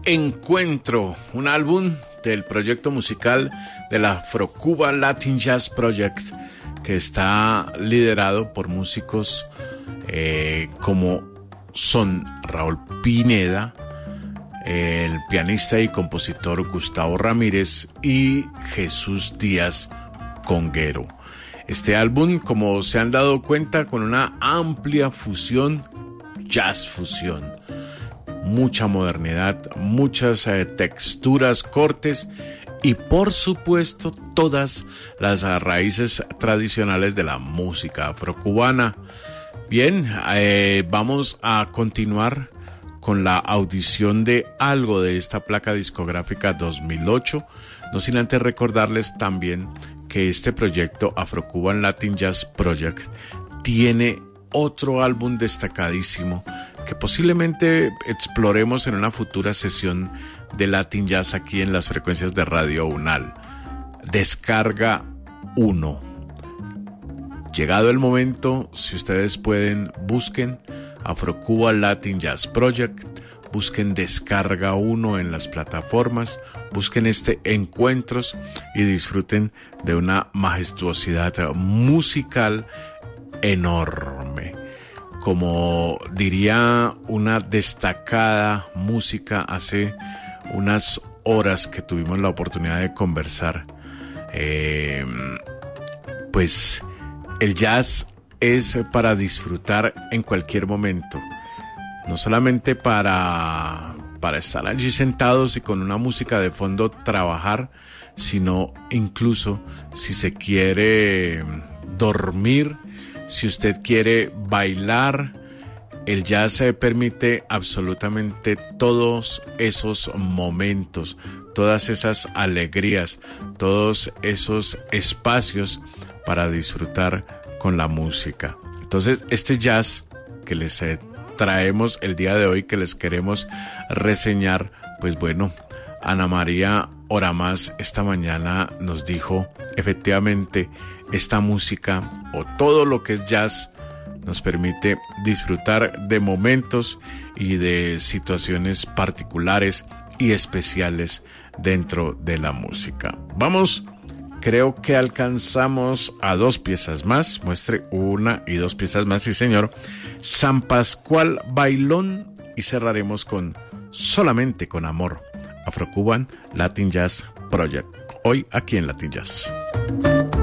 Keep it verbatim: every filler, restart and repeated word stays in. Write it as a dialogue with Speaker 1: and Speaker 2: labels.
Speaker 1: Encuentro, un álbum del proyecto musical de la Afrocuba Latin Jazz Project, que está liderado por músicos eh, como son Raúl Pineda, el pianista y compositor Gustavo Ramírez y Jesús Díaz Conguero. Este álbum, como se han dado cuenta, con una amplia fusión, jazz fusión, mucha modernidad, muchas eh, texturas, cortes y por supuesto todas las raíces tradicionales de la música afrocubana. Bien, eh, vamos a continuar con la audición de algo de esta placa discográfica dos mil ocho, no sin antes recordarles también que este proyecto Afrocuban Latin Jazz Project tiene otro álbum destacadísimo que posiblemente exploremos en una futura sesión de Latin Jazz aquí en las frecuencias de Radio Unal. Descarga uno. Llegado el momento, si ustedes pueden, busquen Afrocuba Latin Jazz Project, busquen Descarga uno en las plataformas, busquen este Encuentros y disfruten de una majestuosidad musical enorme. Como diría una destacada música hace unas horas que tuvimos la oportunidad de conversar, eh, pues el jazz es para disfrutar en cualquier momento, no solamente para, para estar allí sentados y con una música de fondo trabajar, sino incluso si se quiere dormir, si usted quiere bailar. El jazz se permite absolutamente todos esos momentos, todas esas alegrías, todos esos espacios para disfrutar con la música. Entonces, este jazz que les eh, traemos el día de hoy, que les queremos reseñar, pues bueno, Ana María Oramás esta mañana nos dijo, efectivamente, esta música o todo lo que es jazz nos permite disfrutar de momentos y de situaciones particulares y especiales dentro de la música. Vamos, creo que alcanzamos a dos piezas más. Muestre una y dos piezas más, sí señor. San Pascual Bailón y cerraremos con Solamente con Amor. Afrocuban Latin Jazz Project. Hoy aquí en Latin Jazz.